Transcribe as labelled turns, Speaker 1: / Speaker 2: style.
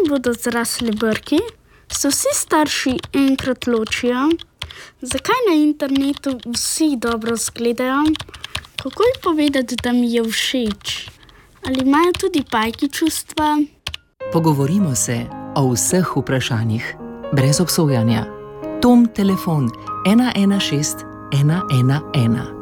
Speaker 1: bodo zrasli brki? Se vsi starši enkrat ločijo? Zakaj na internetu vsi dobro izgledajo? Kako ji povedati, da mi je všeč? Ali imajo tudi pajki čustva?
Speaker 2: Pogovorimo se o vseh vprašanjih, brez obsojanja. Tom telefon 116 111.